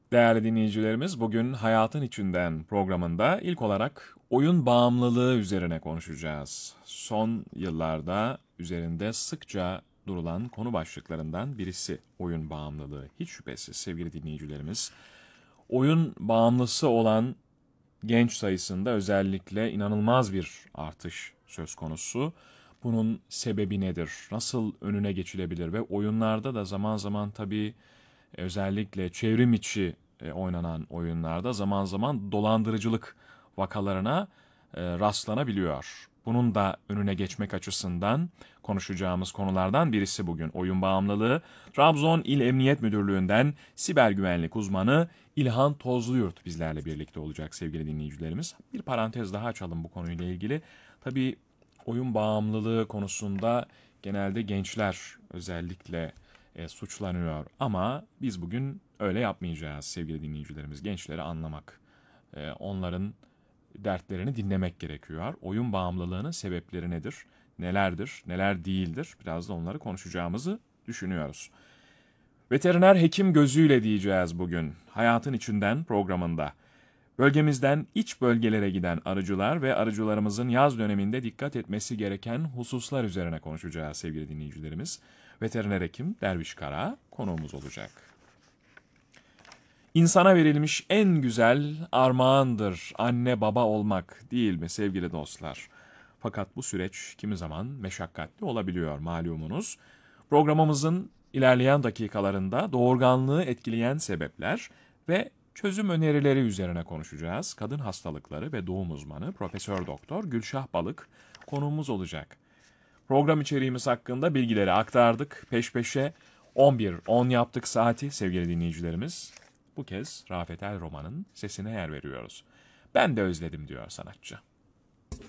Değerli dinleyicilerimiz, bugün Hayatın İçinden programında ilk olarak oyun bağımlılığı üzerine konuşacağız. Son yıllarda üzerinde sıkça durulan konu başlıklarından birisi oyun bağımlılığı. Hiç şüphesiz sevgili dinleyicilerimiz, oyun bağımlısı olan genç sayısında özellikle inanılmaz bir artış söz konusu. Bunun sebebi nedir? Nasıl önüne geçilebilir? Ve oyunlarda da zaman zaman tabii özellikle çevrim içi oynanan oyunlarda zaman zaman dolandırıcılık vakalarına rastlanabiliyor. Bunun da önüne geçmek açısından konuşacağımız konulardan birisi bugün oyun bağımlılığı. Trabzon İl Emniyet Müdürlüğü'nden siber güvenlik uzmanı İlhan Tozluyurt bizlerle birlikte olacak sevgili dinleyicilerimiz. Bir parantez daha açalım bu konuyla ilgili. Tabii oyun bağımlılığı konusunda genelde gençler özellikle suçlanıyor. Ama biz bugün öyle yapmayacağız sevgili dinleyicilerimiz. Gençleri anlamak, onların dertlerini dinlemek gerekiyor. Oyun bağımlılığının sebepleri nedir, nelerdir, neler değildir? Biraz da onları konuşacağımızı düşünüyoruz. Veteriner hekim gözüyle diyeceğiz bugün. Hayatın içinden programında. Bölgemizden iç bölgelere giden arıcılar ve arıcılarımızın yaz döneminde dikkat etmesi gereken hususlar üzerine konuşacağız sevgili dinleyicilerimiz. Veteriner hekim Derviş Kara konuğumuz olacak. İnsana verilmiş en güzel armağandır anne baba olmak, değil mi sevgili dostlar? Fakat bu süreç kimi zaman meşakkatli olabiliyor malumunuz. Programımızın ilerleyen dakikalarında doğurganlığı etkileyen sebepler ve çözüm önerileri üzerine konuşacağız. Kadın hastalıkları ve doğum uzmanı Profesör Doktor Gülşah Balık konuğumuz olacak. Program içeriğimiz hakkında bilgileri aktardık. Peş peşe 11:10 yaptık saati sevgili dinleyicilerimiz. Bu kez Rafet El Roman'ın sesine yer veriyoruz. Ben de özledim diyor sanatçı.